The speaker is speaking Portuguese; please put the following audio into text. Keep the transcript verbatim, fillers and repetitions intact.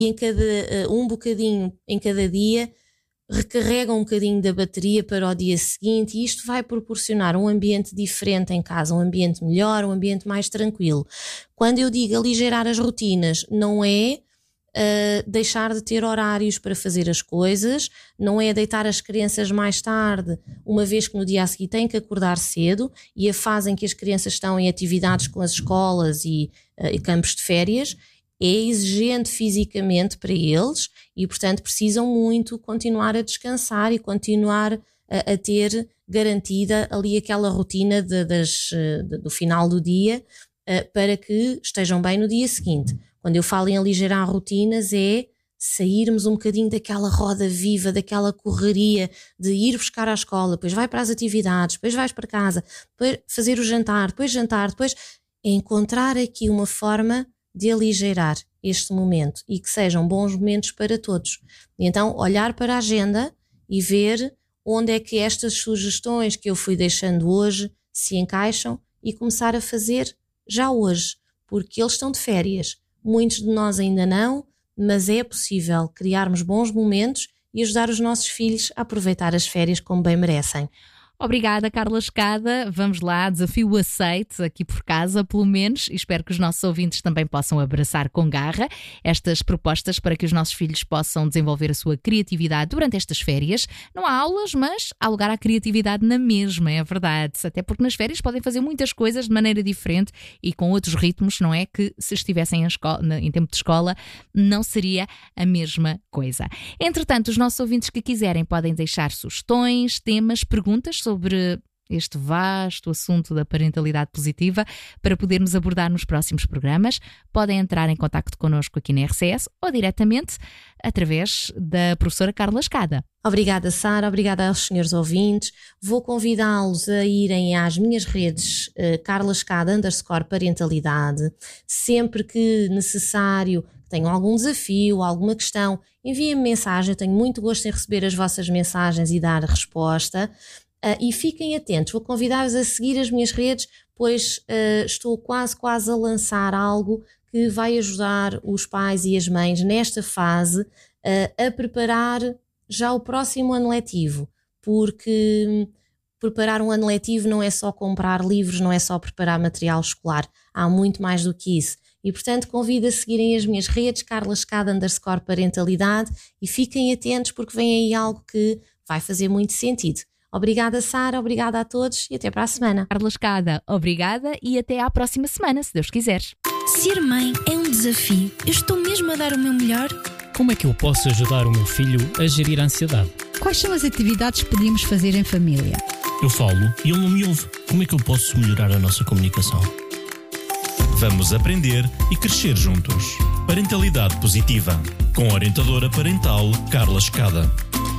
e em cada, um bocadinho em cada dia recarregam um bocadinho da bateria para o dia seguinte, e isto vai proporcionar um ambiente diferente em casa, um ambiente melhor, um ambiente mais tranquilo. Quando eu digo aligerar as rotinas, não é uh, deixar de ter horários para fazer as coisas, não é deitar as crianças mais tarde, uma vez que no dia a seguir têm que acordar cedo, e a fase em que as crianças estão em atividades com as escolas e, uh, e campos de férias é exigente fisicamente para eles e, portanto, precisam muito continuar a descansar e continuar a, a ter garantida ali aquela rotina de, das, de, do final do dia uh, para que estejam bem no dia seguinte. Quando eu falo em aligerar rotinas é sairmos um bocadinho daquela roda viva, daquela correria de ir buscar à escola, depois vai para as atividades, depois vais para casa, depois fazer o jantar, depois jantar, depois encontrar aqui uma forma de aligerar este momento e que sejam bons momentos para todos. Então, olhar para a agenda e ver onde é que estas sugestões que eu fui deixando hoje se encaixam e começar a fazer já hoje, porque eles estão de férias. Muitos de nós ainda não, mas é possível criarmos bons momentos e ajudar os nossos filhos a aproveitar as férias como bem merecem. Obrigada, Carla Escada. Vamos lá, desafio aceite aqui por casa, pelo menos. E espero que os nossos ouvintes também possam abraçar com garra estas propostas para que os nossos filhos possam desenvolver a sua criatividade durante estas férias. Não há aulas, mas há lugar à criatividade na mesma, é verdade. Até porque nas férias podem fazer muitas coisas de maneira diferente e com outros ritmos, não é? Que se estivessem em, escola, em tempo de escola não seria a mesma coisa. Entretanto, os nossos ouvintes que quiserem podem deixar sugestões, temas, perguntas sobre sobre este vasto assunto da parentalidade positiva para podermos abordar nos próximos programas. Podem entrar em contacto connosco aqui na R C S ou diretamente através da professora Carla Escada. Obrigada, Sara, obrigada aos senhores ouvintes. Vou convidá-los a irem às minhas redes uh, Carla Escada underscore parentalidade. Sempre que necessário, tenham algum desafio, alguma questão, enviem-me mensagem. Eu tenho muito gosto em receber as vossas mensagens e dar resposta. Uh, e fiquem atentos, vou convidar-vos a seguir as minhas redes, pois uh, estou quase, quase a lançar algo que vai ajudar os pais e as mães nesta fase uh, a preparar já o próximo ano letivo, porque preparar um ano letivo não é só comprar livros, não é só preparar material escolar, há muito mais do que isso. E, portanto, convido a seguirem as minhas redes, Carla Escada underscore parentalidade, e fiquem atentos porque vem aí algo que vai fazer muito sentido. Obrigada, Sara, obrigada a todos e até para a semana. Carla Escada, obrigada e até à próxima semana, se Deus quiseres. Ser mãe é um desafio. Eu estou mesmo a dar o meu melhor. Como é que eu posso ajudar o meu filho a gerir a ansiedade? Quais são as atividades que podemos fazer em família? Eu falo e ele não me ouve. Como é que eu posso melhorar a nossa comunicação? Vamos aprender e crescer juntos. Parentalidade positiva, com a orientadora parental Carla Escada.